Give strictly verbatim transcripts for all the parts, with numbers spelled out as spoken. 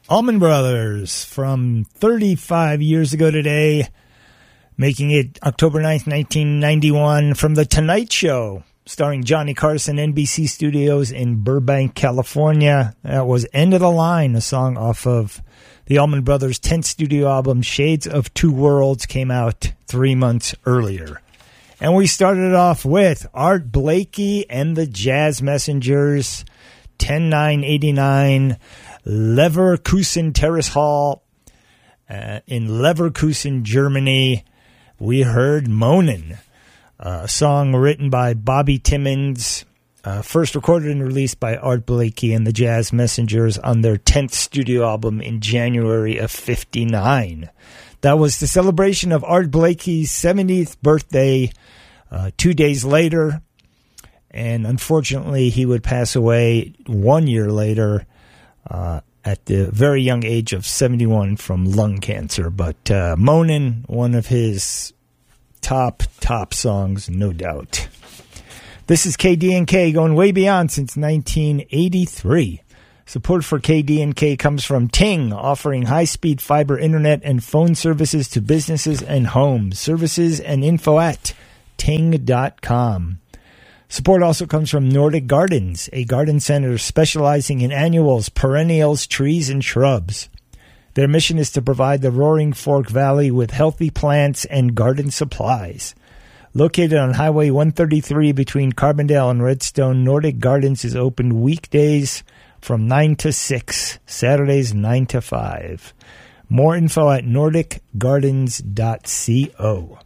Allman Brothers from thirty-five years ago today, making it October ninth, nineteen ninety-one, from The Tonight Show, starring Johnny Carson, N B C Studios in Burbank, California. That was End of the Line, a song off of the Allman Brothers' tenth studio album, Shades of Two Worlds, came out three months earlier. And we started off with Art Blakey and the Jazz Messengers, ten nine eighty-nine, Leverkusen Terrace Hall uh, in Leverkusen, Germany. We heard Moanin', a song written by Bobby Timmons, uh, first recorded and released by Art Blakey and the Jazz Messengers on their tenth studio album in January of fifty-nine. That was the celebration of Art Blakey's seventieth birthday uh, two days later, and unfortunately he would pass away one year later uh, at the very young age of seventy-one from lung cancer. But uh, Moanin', one of his top, top songs, no doubt. This is K D N K, going way beyond since nineteen eighty-three. Support for K D N K comes from Ting, offering high-speed fiber internet and phone services to businesses and homes. Services and info at ting dot com. Support also comes from Nordic Gardens, a garden center specializing in annuals, perennials, trees, and shrubs. Their mission is to provide the Roaring Fork Valley with healthy plants and garden supplies. Located on Highway one thirty-three between Carbondale and Redstone, Nordic Gardens is open weekdays from nine to six, Saturdays nine to five. More info at nordic gardens dot co.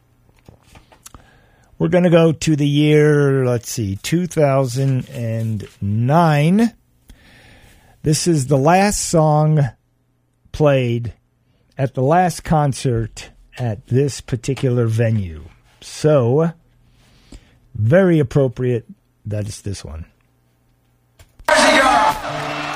We're going to go to the year, let's see, two thousand nine. This is the last song played at the last concert at this particular venue. So, very appropriate that it's this one.